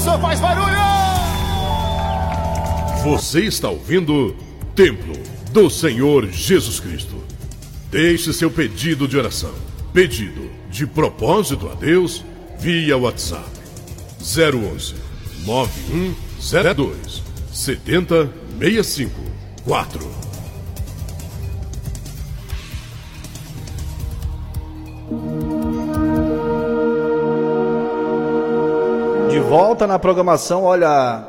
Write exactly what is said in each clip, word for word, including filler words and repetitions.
coração, faz barulho! Você está ouvindo Templo do Senhor Jesus Cristo. Deixe seu pedido de oração, pedido de propósito a Deus via WhatsApp zero onze, nove um zero dois, sete zero seis cinco quatro. De volta na programação. Olha,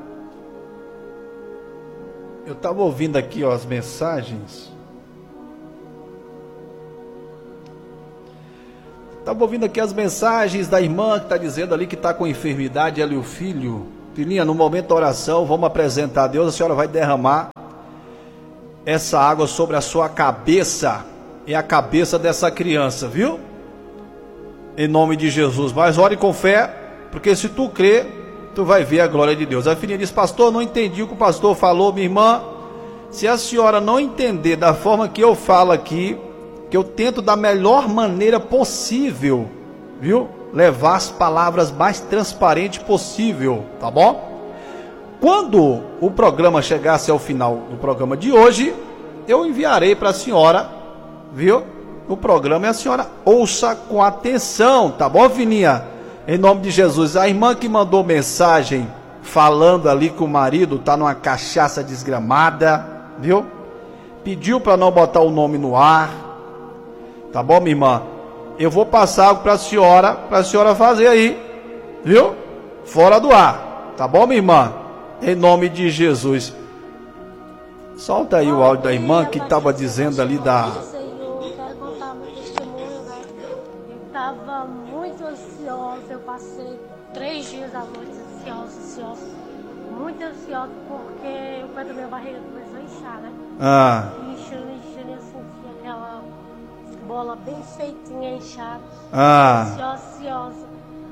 eu estava ouvindo aqui, ó, as mensagens. Estava ouvindo aqui as mensagens da irmã que está dizendo ali que está com enfermidade, ela e o filho. Filhinha, no momento da oração, vamos apresentar a Deus. A senhora vai derramar essa água sobre a sua cabeça e a cabeça dessa criança, viu? Em nome de Jesus. Mas ore com fé, porque se tu crer, tu vai ver a glória de Deus. A filhinha diz: pastor, não entendi o que o pastor falou. Minha irmã, se a senhora não entender da forma que eu falo aqui, que eu tento da melhor maneira possível, viu? Levar as palavras mais transparente possível, tá bom? Quando o programa chegasse ao final do programa de hoje, eu enviarei para a senhora, viu? O programa, e a senhora ouça com atenção, tá bom, filhinha? Em nome de Jesus. A irmã que mandou mensagem falando ali que o marido tá numa cachaça desgramada, viu? Pediu para não botar o nome no ar. Tá bom, minha irmã? Eu vou passar algo para a senhora, para a senhora fazer aí, viu? Fora do ar. Tá bom, minha irmã? Em nome de Jesus. Solta aí o áudio da irmã que estava dizendo ali da... Senhor, eu quero contar meu testemunho, né? Eu estava muito ansiosa, eu passei três dias à noite ansiosa, ansiosa, muito ansiosa, porque o pé da minha barriga começou a inchar, né? Ah. Inchando, inchando, eu senti aquela bola bem feitinha, inchada. Ah. Ansiosa, ansiosa.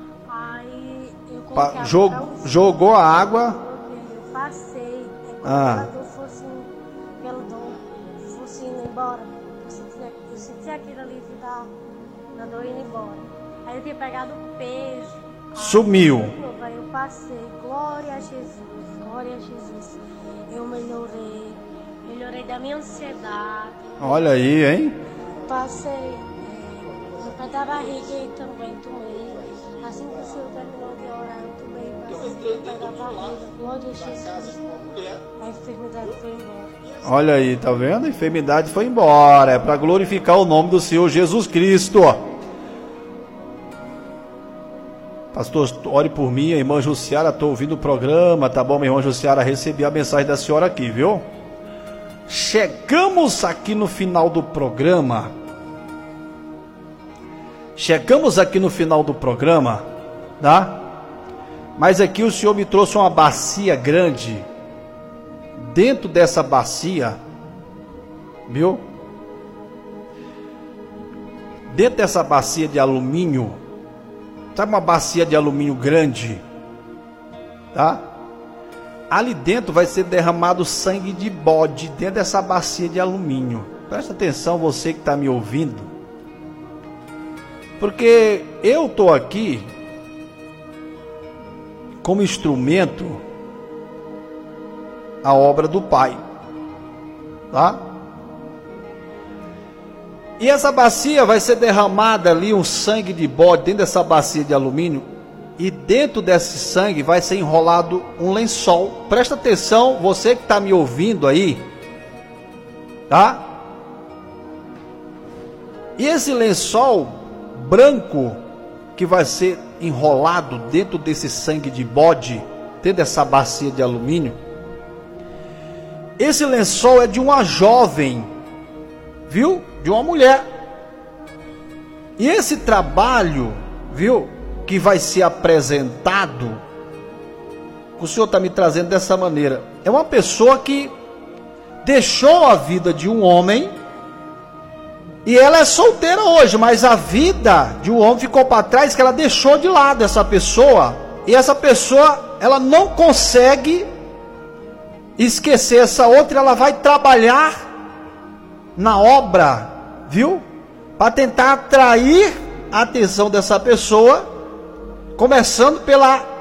Aí eu coloquei Pa- água jog- pra um- jogou a água. Eu passei, é quando Ah. ela dor fosse, pelo dor, fosse indo embora. Eu senti, eu senti aquele alívio da, da dor indo embora. Aí eu tinha pegado peso. Sumiu. Aí eu passei, glória a Jesus, glória a Jesus. Eu melhorei, melhorei da minha ansiedade. Olha aí, hein? Passei é, no pé da barriga e também tomei. Assim que o Senhor terminou de orar, eu tomei, passei no pé da barriga, glória a Jesus. A enfermidade foi embora. Olha aí, tá vendo? A enfermidade foi embora. É para glorificar o nome do Senhor Jesus Cristo. Pastor, ore por mim, a irmã Jussiara, estou ouvindo o programa, tá bom, minha irmã Jussiara? Recebi a mensagem da senhora aqui, viu? Chegamos aqui no final do programa. Chegamos aqui no final do programa, tá? Mas aqui o Senhor me trouxe uma bacia grande. Dentro dessa bacia, viu? Dentro dessa bacia de alumínio, sabe uma bacia de alumínio grande, tá? Ali dentro vai ser derramado sangue de bode, dentro dessa bacia de alumínio. Presta atenção, você que está me ouvindo, porque eu estou aqui como instrumento a obra do Pai, tá? E essa bacia vai ser derramada ali um sangue de bode dentro dessa bacia de alumínio, e dentro desse sangue vai ser enrolado um lençol. Presta atenção, você que está me ouvindo aí, tá? E esse lençol branco que vai ser enrolado dentro desse sangue de bode, dentro dessa bacia de alumínio, esse lençol é de uma jovem, viu? De uma mulher. E esse trabalho, viu, que vai ser apresentado, o Senhor está me trazendo dessa maneira, é uma pessoa que deixou a vida de um homem, e ela é solteira hoje, mas a vida de um homem ficou para trás, que ela deixou de lado essa pessoa, e essa pessoa, ela não consegue esquecer essa outra, ela vai trabalhar na obra, viu? Para tentar atrair a atenção dessa pessoa, começando pela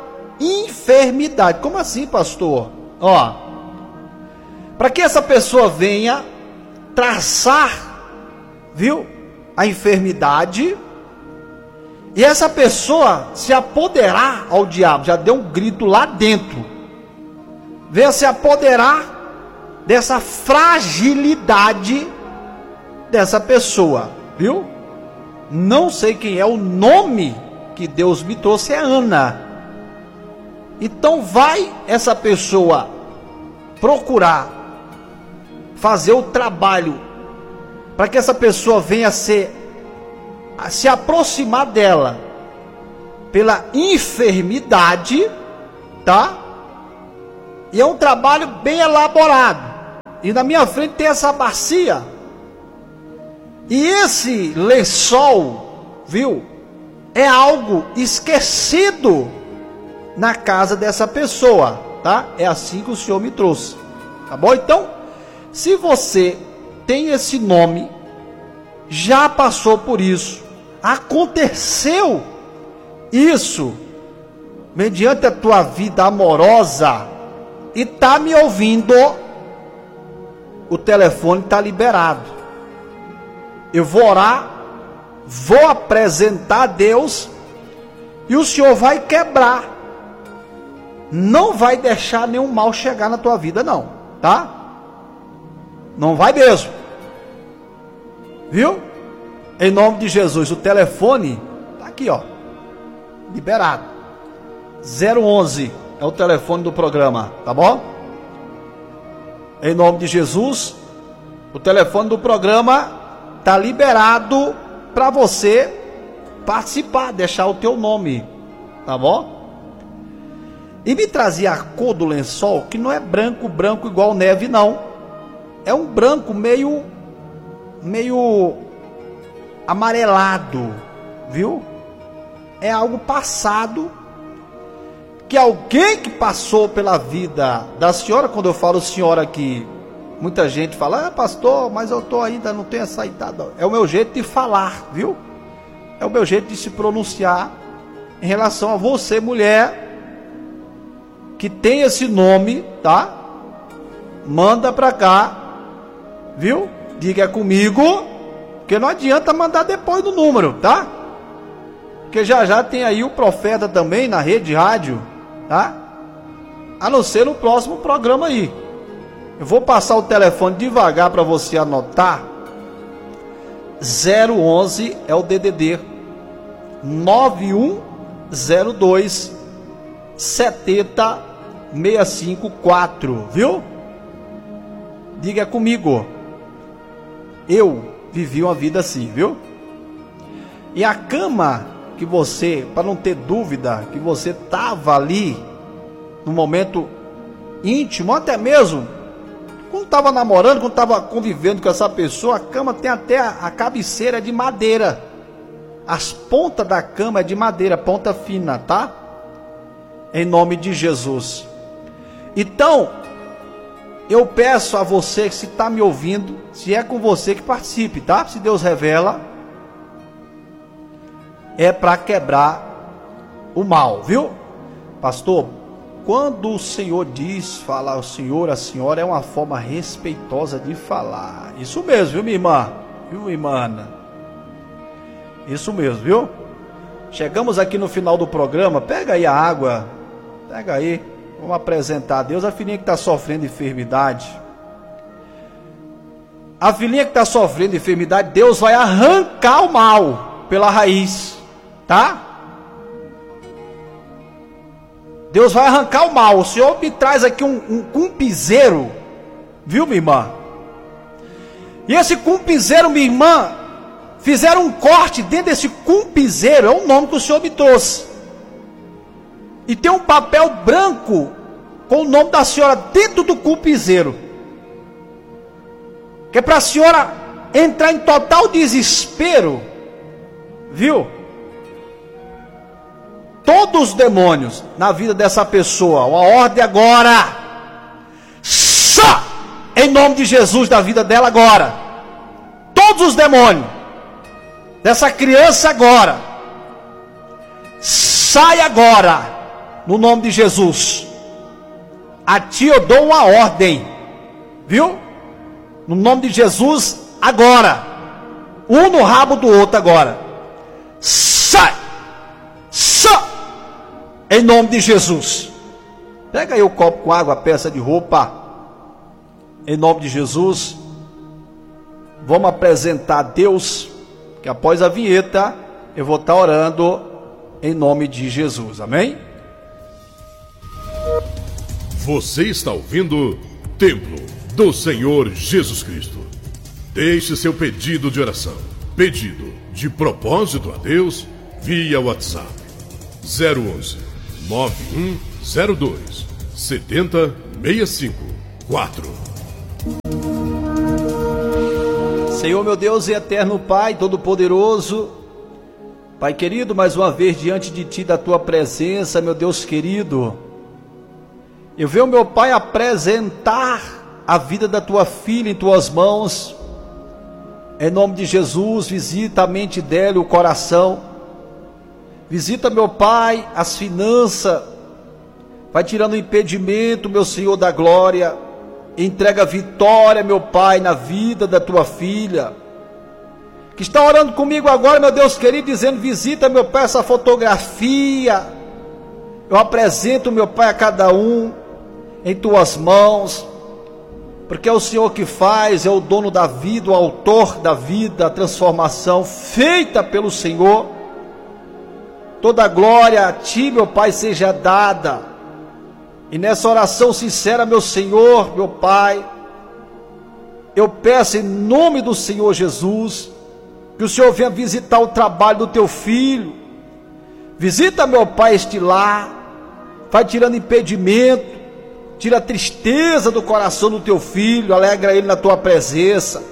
enfermidade. Como assim, pastor? Ó, para que essa pessoa venha traçar, viu, a enfermidade, e essa pessoa se apoderar ao diabo, já deu um grito lá dentro, venha se apoderar dessa fragilidade dessa pessoa, viu? Não sei quem é, o nome que Deus me trouxe é Ana. Então vai essa pessoa procurar fazer o trabalho para que essa pessoa venha a ser a se aproximar dela pela enfermidade, tá? E é um trabalho bem elaborado. E na minha frente tem essa bacia. E esse lençol, viu? É algo esquecido na casa dessa pessoa, tá? É assim que o Senhor me trouxe, tá bom? Então, se você tem esse nome, já passou por isso, aconteceu isso, mediante a tua vida amorosa, e tá me ouvindo, o telefone está liberado. Eu vou orar, vou apresentar a Deus, e o Senhor vai quebrar. Não vai deixar nenhum mal chegar na tua vida, não, tá? Não vai mesmo. Viu? Em nome de Jesus, o telefone tá aqui, ó, liberado. zero onze é o telefone do programa, tá bom? Em nome de Jesus, o telefone do programa tá liberado para você participar, deixar o teu nome, tá bom? E me trazia a cor do lençol, que não é branco, branco igual neve, não. É um branco meio, meio amarelado, viu? É algo passado, que alguém que passou pela vida da senhora, quando eu falo senhora aqui, muita gente fala, ah, pastor, mas eu tô ainda, não tenho essa idade. É o meu jeito de falar, viu? É o meu jeito de se pronunciar em relação a você, mulher, que tem esse nome, tá? Manda pra cá, viu? Diga comigo, porque não adianta mandar depois do número, tá? Porque já já tem aí o profeta também na rede rádio, tá? A não ser no próximo programa aí. Eu vou passar o telefone devagar para você anotar. zero onze é o D D D nove um zero dois sete zero seis cinco quatro, viu? Diga comigo. Eu vivi uma vida assim, viu? E a cama que você, para não ter dúvida, que você estava ali no momento íntimo, até mesmo quando estava namorando, quando estava convivendo com essa pessoa, a cama tem até a, a cabeceira de madeira. As pontas da cama é de madeira, ponta fina, tá? Em nome de Jesus. Então, eu peço a você que se está me ouvindo, se é com você, que participe, tá? Se Deus revela, é para quebrar o mal, viu? Pastor, quando o Senhor diz, fala o Senhor, a senhora, é uma forma respeitosa de falar. Isso mesmo, viu, minha irmã? Viu, irmã Ana? Isso mesmo, viu? Chegamos aqui no final do programa, pega aí a água, pega aí. Vamos apresentar a Deus a filhinha que está sofrendo enfermidade. A filhinha que está sofrendo enfermidade, Deus vai arrancar o mal pela raiz, tá? Deus vai arrancar o mal. O Senhor me traz aqui um, um cumpizeiro, viu, minha irmã? E esse cumpizeiro, minha irmã, fizeram um corte dentro desse cumpizeiro, é o nome que o Senhor me trouxe. E tem um papel branco com o nome da senhora dentro do cumpizeiro, que é para a senhora entrar em total desespero, viu? Todos os demônios na vida dessa pessoa, uma ordem agora, só em nome de Jesus da vida dela agora, todos os demônios dessa criança agora, sai agora. no nome de Jesus. A ti eu dou uma ordem, viu? No nome de Jesus, agora. Um no rabo do outro agora. Sai! Sai! Em nome de Jesus. Pega aí o copo com água, a peça de roupa. Em nome de Jesus. Vamos apresentar a Deus, que após a vinheta eu vou estar orando em nome de Jesus. Amém? Você está ouvindo Templo do Senhor Jesus Cristo. Deixe seu pedido de oração, pedido de propósito a Deus via WhatsApp zero onze, nove um zero dois, sete zero seis cinco quatro. Senhor, meu Deus e eterno Pai, Todo-Poderoso, Pai querido, mais uma vez diante de Ti, da Tua presença, meu Deus querido, eu venho, meu Pai, apresentar a vida da Tua filha em Tuas mãos. Em nome de Jesus, visita a mente dela, o coração, visita, meu Pai, as finanças, vai tirando o impedimento, meu Senhor da glória, entrega vitória, meu Pai, na vida da Tua filha, que está orando comigo agora, meu Deus querido, dizendo: visita, meu Pai, essa fotografia. Eu apresento, meu Pai, a cada um em Tuas mãos, porque é o Senhor que faz, é o dono da vida, o autor da vida, a transformação feita pelo Senhor. Toda a glória a Ti, meu Pai, seja dada. E nessa oração sincera, meu Senhor, meu Pai, eu peço em nome do Senhor Jesus, que o Senhor venha visitar o trabalho do Teu filho. Visita, meu Pai, este lar, vai tirando impedimento, tira a tristeza do coração do Teu filho, alegra ele na Tua presença.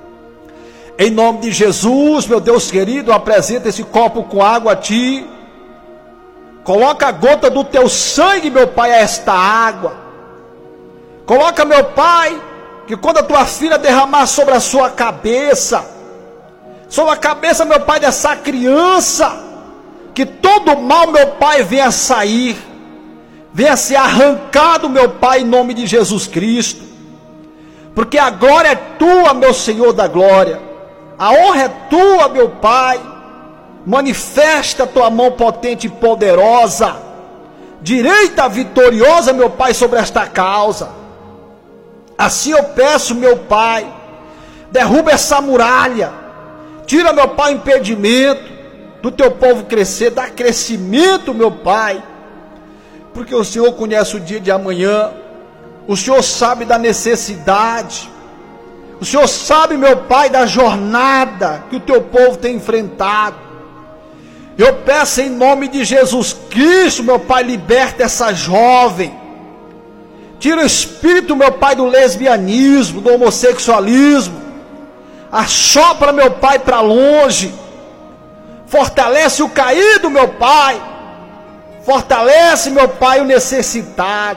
Em nome de Jesus, meu Deus querido, apresenta esse copo com água a Ti. Coloca a gota do Teu sangue, meu Pai, a esta água. Coloca, meu Pai, que quando a Tua filha derramar sobre a sua cabeça, sobre a cabeça, meu Pai, dessa criança, que todo mal, meu Pai, venha sair, venha ser arrancado, meu Pai, em nome de Jesus Cristo, porque a glória é Tua, meu Senhor da glória, a honra é Tua, meu Pai. Manifesta a Tua mão potente e poderosa, direita vitoriosa, meu Pai, sobre esta causa. Assim eu peço, meu Pai, derruba essa muralha, tira, meu Pai, o impedimento do Teu povo crescer, dá crescimento, meu Pai, porque o Senhor conhece o dia de amanhã, o Senhor sabe da necessidade, o Senhor sabe, meu Pai, da jornada que o Teu povo tem enfrentado. Eu peço em nome de Jesus Cristo, meu Pai, liberta essa jovem, tira o espírito, meu Pai, do lesbianismo, do homossexualismo, assopra, meu Pai, para longe, fortalece o caído, meu Pai, fortalece, meu Pai, o necessitado.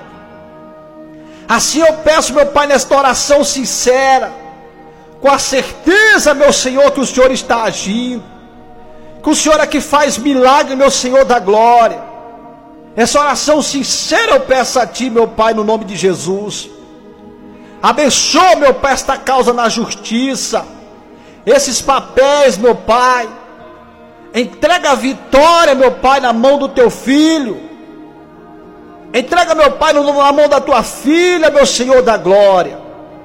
Assim eu peço, meu Pai, nesta oração sincera, com a certeza, meu Senhor, que o Senhor está agindo, que o Senhor é que faz milagre, meu Senhor da glória. Essa oração sincera eu peço a Ti, meu Pai, no nome de Jesus. Abençoa, meu Pai, esta causa na justiça, esses papéis, meu Pai. Entrega a vitória, meu Pai, na mão do Teu filho. Entrega, meu Pai, na mão da Tua filha, meu Senhor da glória.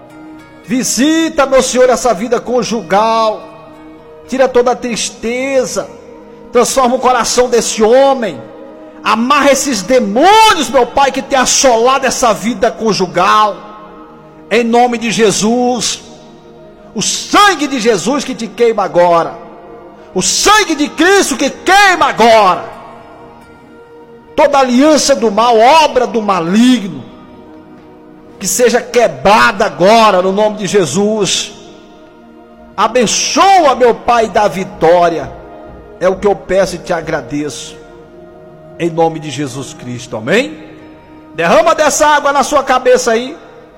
Visita, meu Senhor, essa vida conjugal. Tira toda a tristeza, transforma o coração desse homem, amarra esses demônios, meu Pai, que tem assolado essa vida conjugal, em nome de Jesus. O sangue de Jesus que te queima agora, o sangue de Cristo que queima agora, toda aliança do mal, obra do maligno, que seja quebrada agora, no nome de Jesus. Abençoa, meu Pai, da vitória, é o que eu peço e te agradeço, em nome de Jesus Cristo, amém? Derrama dessa água na sua cabeça aí,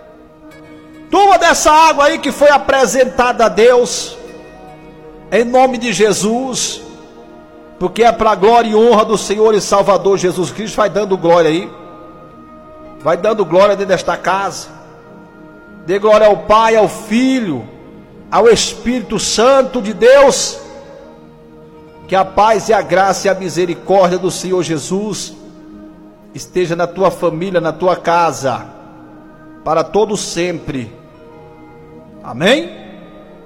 toma dessa água aí que foi apresentada a Deus, em nome de Jesus. porque é para a glória e honra do Senhor e Salvador Jesus Cristo. Vai dando glória aí, vai dando glória dentro desta casa. Dê glória ao Pai, ao Filho, ao Espírito Santo de Deus. Que a paz e a graça e a misericórdia do Senhor Jesus esteja na tua família, na tua casa, para todo sempre. Amém?